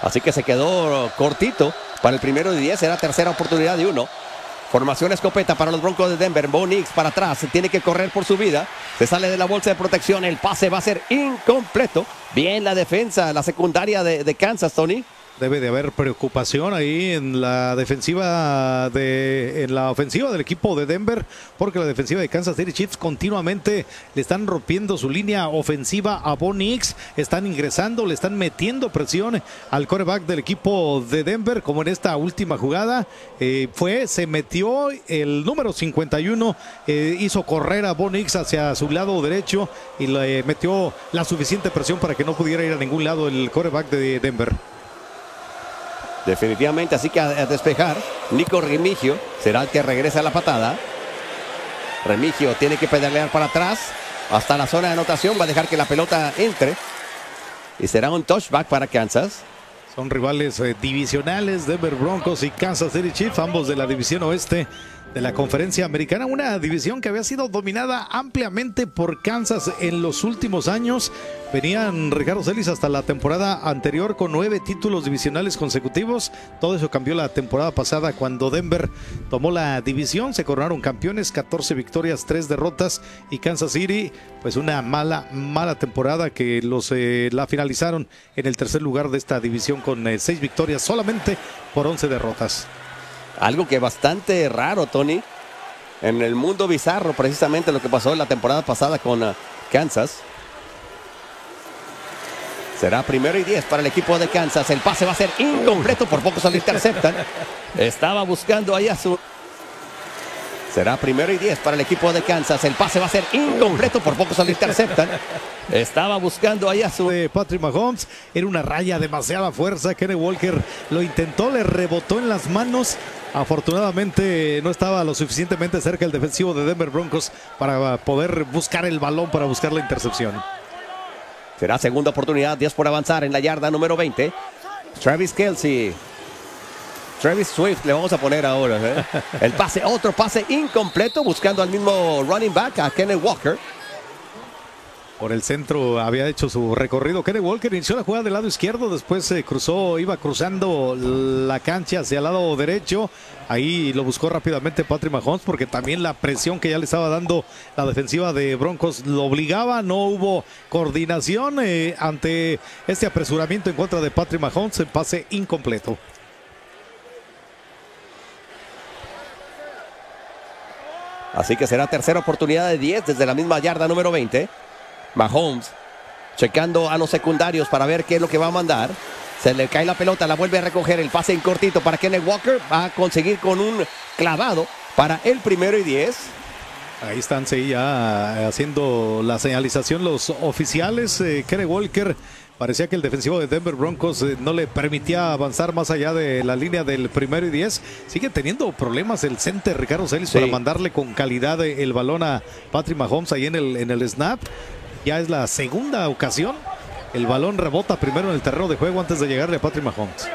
Así que se quedó cortito para el primero y 10. Será tercera oportunidad de 1. Formación escopeta para los Broncos de Denver. Bo Nix para atrás. Tiene que correr por su vida. Se sale de la bolsa de protección. El pase va a ser incompleto. Bien la defensa, la secundaria de Kansas, Tony. Debe de haber preocupación ahí en la ofensiva del equipo de Denver, porque la defensiva de Kansas City Chiefs continuamente le están rompiendo su línea ofensiva a Bo Nix, están ingresando, le están metiendo presión al quarterback del equipo de Denver, como en esta última jugada se metió el número 51, hizo correr a Bo Nix hacia su lado derecho y le metió la suficiente presión para que no pudiera ir a ningún lado el quarterback de Denver. Definitivamente, así que a despejar. Nico Remigio será el que regresa a la patada. Remigio tiene que pedalear para atrás hasta la zona de anotación. Va a dejar que la pelota entre y será un touchback para Kansas. Son rivales divisionales, Denver Broncos y Kansas City Chiefs, ambos de la división oeste de la conferencia americana, una división que había sido dominada ampliamente por Kansas en los últimos años. Venían Ricardo Celis hasta la temporada anterior con 9 títulos divisionales consecutivos. Todo eso cambió la temporada pasada cuando Denver tomó la división. Se coronaron campeones, 14 victorias, 3 derrotas, y Kansas City pues una mala temporada que la finalizaron en el tercer lugar de esta división con 6 victorias solamente por 11 derrotas. Algo que bastante raro, Tony, en el mundo bizarro, precisamente lo que pasó en la temporada pasada con Kansas. Será primero y 10 para el equipo de Kansas. El pase va a ser incompleto, por poco se lo interceptan. Estaba buscando ahí a su... Será primero y 10 para el equipo de Kansas. El pase va a ser incompleto, por poco se lo interceptan. Estaba buscando ahí a su... Patrick Mahomes, era una raya, demasiada fuerza. Kenny Walker lo intentó, le rebotó en las manos. Afortunadamente no estaba lo suficientemente cerca el defensivo de Denver Broncos para poder buscar el balón, para buscar la intercepción. Será segunda oportunidad, 10 por avanzar en la yarda número 20. Travis Kelce. Travis Swift le vamos a poner ahora. El pase, otro pase incompleto, buscando al mismo running back, a Kenneth Walker. Por el centro había hecho su recorrido Kenneth Walker, inició la jugada del lado izquierdo, después iba cruzando la cancha hacia el lado derecho. Ahí lo buscó rápidamente Patrick Mahomes, porque también la presión que ya le estaba dando la defensiva de Broncos lo obligaba. No hubo coordinación ante este apresuramiento en contra de Patrick Mahomes. El pase incompleto. Así que será tercera oportunidad de 10 desde la misma yarda número 20. Mahomes checando a los secundarios para ver qué es lo que va a mandar. Se le cae la pelota, la vuelve a recoger. El pase en cortito para Kenneth Walker. Va a conseguir con un clavado para el primero y 10. Ahí están ya haciendo la señalización los oficiales. Kenneth Walker, parecía que el defensivo de Denver Broncos no le permitía avanzar más allá de la línea del primero y 10. Sigue teniendo problemas el center Ricardo Celis para mandarle con calidad el balón a Patrick Mahomes ahí en el snap. Ya es la segunda ocasión. El balón rebota primero en el terreno de juego antes de llegarle a Patrick Mahomes.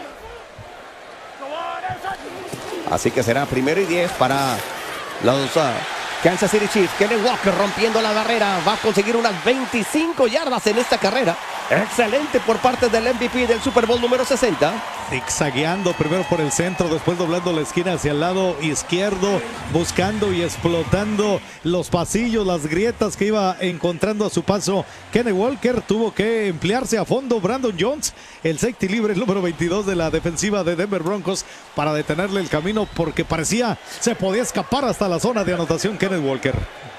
Así que será primero y 10 para los Kansas City Chiefs. Kenneth Walker rompiendo la barrera. Va a conseguir unas 25 yardas en esta carrera. Excelente por parte del MVP del Super Bowl número 60. Zigzagueando primero por el centro, después doblando la esquina hacia el lado izquierdo, buscando y explotando los pasillos, las grietas que iba encontrando a su paso. Kenneth Walker tuvo que emplearse a fondo. Brandon Jones, el safety libre, el número 22 de la defensiva de Denver Broncos, para detenerle el camino, porque parecía se podía escapar hasta la zona de anotación Kenneth Walker.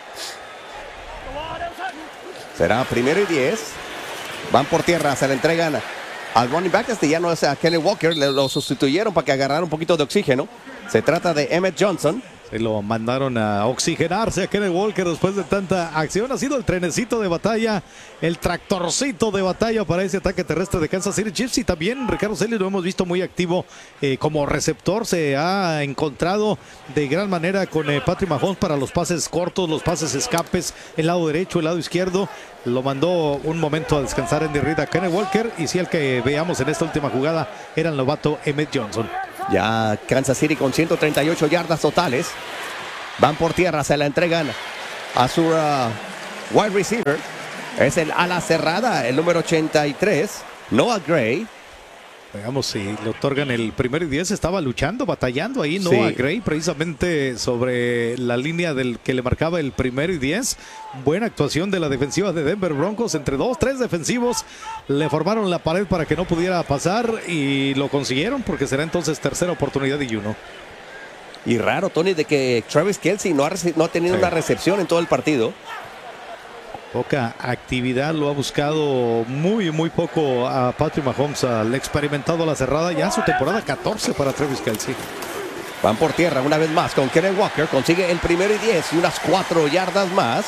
Será primero y 10. Van por tierra, se le entregan al running back. Ya no es a Kenneth Walker, lo sustituyeron para que agarrara un poquito de oxígeno. Se trata de Emmett Johnson. Se lo mandaron a oxigenarse a Kenneth Walker después de tanta acción. Ha sido el trenecito de batalla, el tractorcito de batalla para ese ataque terrestre de Kansas City Chiefs. Y también Ricardo Celis lo hemos visto muy activo como receptor. Se ha encontrado de gran manera con Patrick Mahomes para los pases cortos, los pases escapes, el lado derecho, el lado izquierdo. Lo mandó un momento a descansar en Reed a Kenneth Walker. Y sí, el que veamos en esta última jugada era el novato Emmett Johnson. Ya Kansas City con 138 yardas totales. Van por tierra, se la entregan a su wide receiver. Es el ala cerrada, el número 83, Noah Gray. Veamos si le otorgan el 1-10. Estaba luchando, batallando ahí, ¿no? Sí. A Gray, precisamente sobre la línea del que le marcaba el 1-10. Buena actuación de la defensiva de Denver Broncos. Entre 2-3 defensivos le formaron la pared para que no pudiera pasar y lo consiguieron, porque será entonces tercera oportunidad y 1. Y raro, Tony, de que Travis Kelce no ha tenido una recepción en todo el partido. Poca actividad, lo ha buscado muy poco a Patrick Mahomes, al experimentado a la cerrada. Ya su temporada 14 para Travis Kelce. Van por tierra una vez más con Kenneth Walker. Consigue el 1-10 y unas 4 yardas más.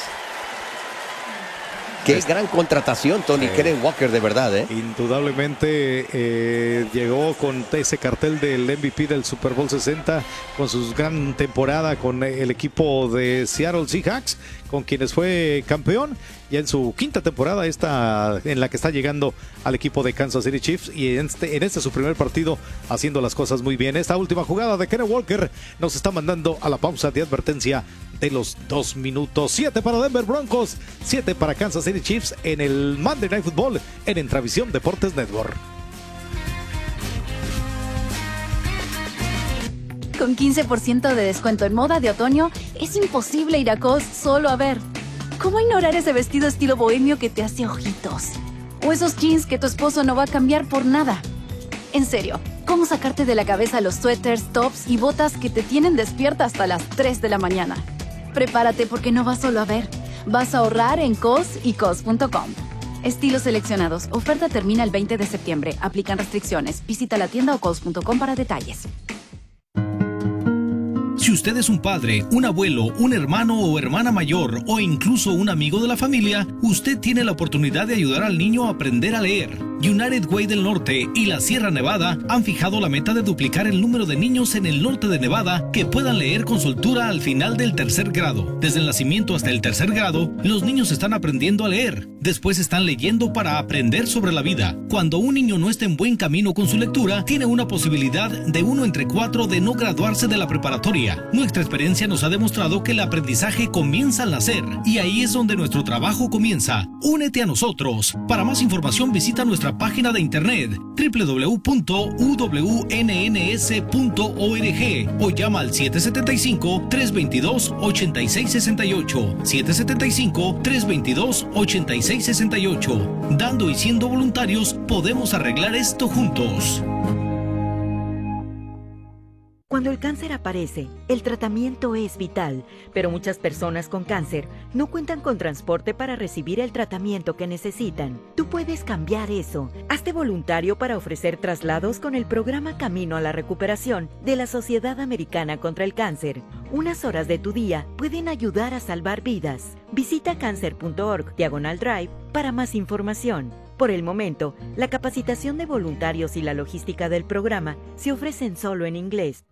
Qué gran contratación, Tony. Kenneth Walker, de verdad, ¿eh? Indudablemente llegó con ese cartel del MVP del Super Bowl 60, con su gran temporada con el equipo de Seattle Seahawks, con quienes fue campeón. Ya en su quinta temporada en la que está llegando al equipo de Kansas City Chiefs, y en este su primer partido haciendo las cosas muy bien. Esta última jugada de Kenneth Walker nos está mandando a la pausa de advertencia de los 2 minutos. 7 para Denver Broncos, 7 para Kansas City Chiefs en el Monday Night Football en Intravisión Deportes Network. Con 15% de descuento en moda de otoño, es imposible ir a Cos solo a ver. ¿Cómo ignorar ese vestido estilo bohemio que te hace ojitos? O esos jeans que tu esposo no va a cambiar por nada. En serio, ¿cómo sacarte de la cabeza los suéteres, tops y botas que te tienen despierta hasta las 3 de la mañana? Prepárate, porque no vas solo a ver. Vas a ahorrar en Cos y Cos.com. Estilos seleccionados. Oferta termina el 20 de septiembre. Aplican restricciones. Visita la tienda o Cos.com para detalles. Si usted es un padre, un abuelo, un hermano o hermana mayor o incluso un amigo de la familia, usted tiene la oportunidad de ayudar al niño a aprender a leer. United Way del Norte y la Sierra Nevada han fijado la meta de duplicar el número de niños en el norte de Nevada que puedan leer con soltura al final del 3er grado. Desde el nacimiento hasta el 3er grado, los niños están aprendiendo a leer. Después están leyendo para aprender sobre la vida. Cuando un niño no está en buen camino con su lectura, tiene una posibilidad de 1 entre 4 de no graduarse de la preparatoria. Nuestra experiencia nos ha demostrado que el aprendizaje comienza al nacer, y ahí es donde nuestro trabajo comienza. Únete a nosotros. Para más información visita nuestra página de internet www.uwnns.org o llama al 775-322-8668. 775-322-8668. Dando y siendo voluntarios, podemos arreglar esto juntos. Cuando el cáncer aparece, el tratamiento es vital, pero muchas personas con cáncer no cuentan con transporte para recibir el tratamiento que necesitan. Tú puedes cambiar eso. Hazte voluntario para ofrecer traslados con el programa Camino a la Recuperación de la Sociedad Americana contra el Cáncer. Unas horas de tu día pueden ayudar a salvar vidas. Visita cancer.org/drive para más información. Por el momento, la capacitación de voluntarios y la logística del programa se ofrecen solo en inglés.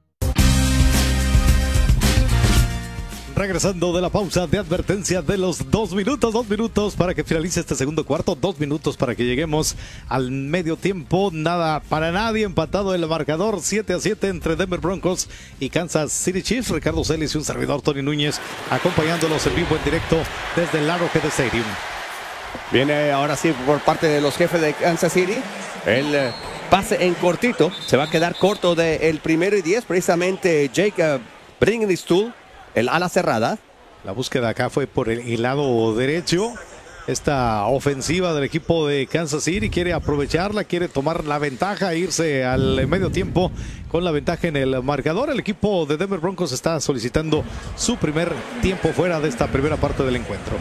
Regresando de la pausa de advertencia de los 2 minutos, 2 minutos para que finalice este segundo cuarto, 2 minutos para que lleguemos al medio tiempo. Nada para nadie, empatado el marcador 7-7 entre Denver Broncos y Kansas City Chiefs. Ricardo Celis y un servidor, Tony Núñez, acompañándolos en vivo en directo desde el Arrowhead Stadium. Viene ahora sí por parte de los jefes de Kansas City. El pase en cortito. Se va a quedar corto del 1-10. Precisamente Jacob Bringenstool, el ala cerrada. La búsqueda acá fue por el lado derecho. Esta ofensiva del equipo de Kansas City quiere aprovecharla, quiere tomar la ventaja, irse al medio tiempo con la ventaja en el marcador. El equipo de Denver Broncos está solicitando su primer tiempo fuera de esta primera parte del encuentro.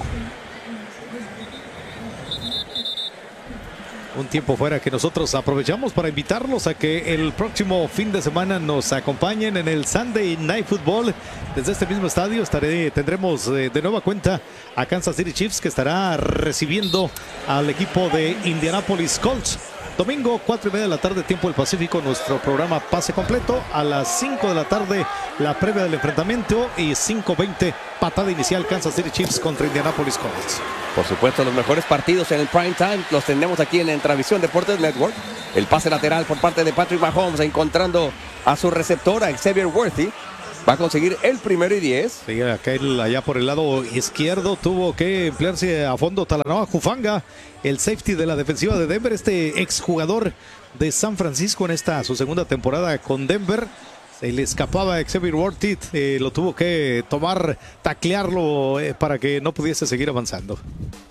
Un tiempo fuera que nosotros aprovechamos para invitarlos a que el próximo fin de semana nos acompañen en el Sunday Night Football. Desde este mismo estadio tendremos de nueva cuenta a Kansas City Chiefs, que estará recibiendo al equipo de Indianapolis Colts. Domingo, 4:30 de la tarde, tiempo del Pacífico, nuestro programa Pase Completo. A las 5 de la tarde, la previa del enfrentamiento, y 5:20, patada inicial, Kansas City Chiefs contra Indianapolis Colts. Por supuesto, los mejores partidos en el prime time los tenemos aquí en Intravisión Deportes Network. El pase lateral por parte de Patrick Mahomes, encontrando a su receptor, a Xavier Worthy. Va a conseguir el 1st-10. Sí, allá por el lado izquierdo tuvo que emplearse a fondo Talanoa Hufanga, el safety de la defensiva de Denver, este exjugador de San Francisco en esta su segunda temporada con Denver. Se le escapaba a Xavier Worthy, lo tuvo que tomar, taclearlo para que no pudiese seguir avanzando.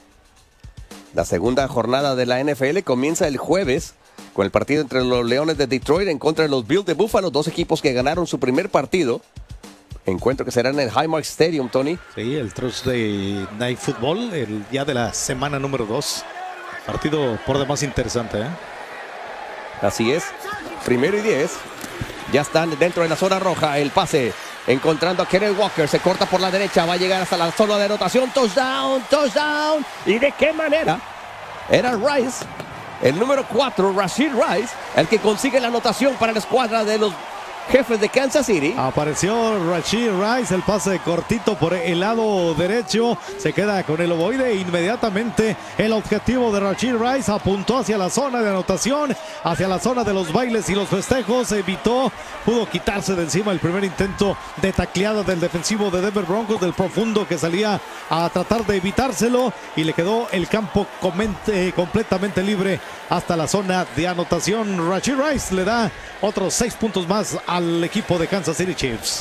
La segunda jornada de la NFL comienza el jueves con el partido entre los Leones de Detroit en contra de los Bills de Buffalo, dos equipos que ganaron su primer partido. Encuentro que será en el Highmark Stadium, Tony. Sí, el Thursday Night Football, el día de la semana número 2. Partido por demás interesante, ¿eh? Así es. 1st-10. Ya están dentro de la zona roja. El pase encontrando a Kenneth Walker. Se corta por la derecha. Va a llegar hasta la zona de anotación. Touchdown, touchdown. ¿Y de qué manera? Era Rice, el número 4, Rashid Rice, el que consigue la anotación para la escuadra de los Jefes de Kansas City. Apareció Rashid Rice, el pase cortito por el lado derecho. Se queda con el ovoide. Inmediatamente el objetivo de Rashid Rice apuntó hacia la zona de anotación, hacia la zona de los bailes y los festejos. Evitó, pudo quitarse de encima el primer intento de tacleada del defensivo de Denver Broncos, del profundo que salía a tratar de evitárselo, y le quedó el campo completamente libre hasta la zona de anotación. Rashid Rice le da otros 6 puntos más al equipo de Kansas City Chiefs.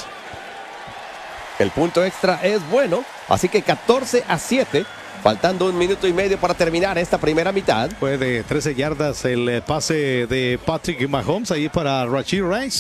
El punto extra es bueno, así que 14-7, faltando 1 minuto y medio para terminar esta primera mitad. Fue de 13 yardas el pase de Patrick Mahomes ahí para Rashid Rice,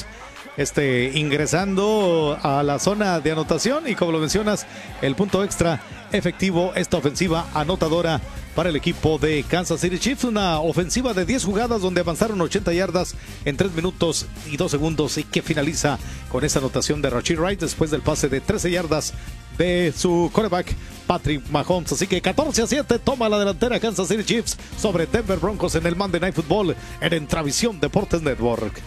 ingresando a la zona de anotación, y como lo mencionas, el punto extra efectivo, esta ofensiva anotadora para el equipo de Kansas City Chiefs. Una ofensiva de 10 jugadas donde avanzaron 80 yardas en 3 minutos y 2 segundos, y que finaliza con esa anotación de Rashid Rice después del pase de 13 yardas de su quarterback Patrick Mahomes. Así que 14-7 toma la delantera Kansas City Chiefs sobre Denver Broncos en el Monday Night Football en Entravisión Deportes Network.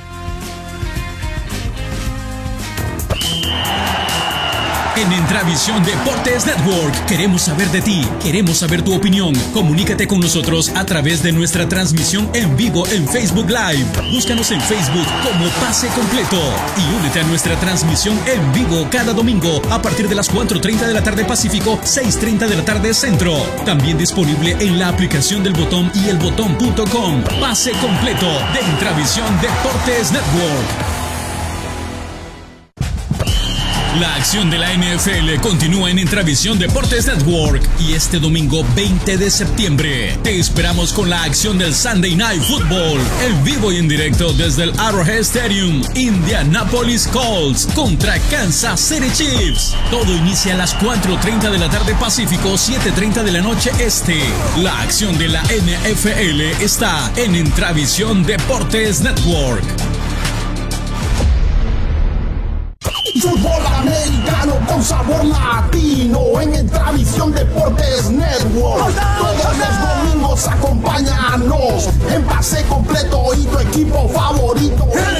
En Entravisión Deportes Network queremos saber de ti, queremos saber tu opinión. Comunícate con nosotros a través de nuestra transmisión en vivo en Facebook Live. Búscanos en Facebook como Pase Completo y únete a nuestra transmisión en vivo cada domingo a partir de las 4:30 de la tarde Pacífico, 6:30 de la tarde Centro. También disponible en la aplicación del Botón y elbotón.com. Pase Completo de Entravisión Deportes Network. La acción de la NFL continúa en Entravisión Deportes Network, y este domingo 20 de septiembre te esperamos con la acción del Sunday Night Football en vivo y en directo desde el Arrowhead Stadium. Indianapolis Colts contra Kansas City Chiefs. Todo inicia a las 4:30 de la tarde Pacífico, 7:30 de la noche Este. La acción de la NFL está en Entravisión Deportes Network. Fútbol americano con sabor latino en Entravisión Deportes Network. Todos los domingos acompáñanos en Pase Completo y tu equipo favorito.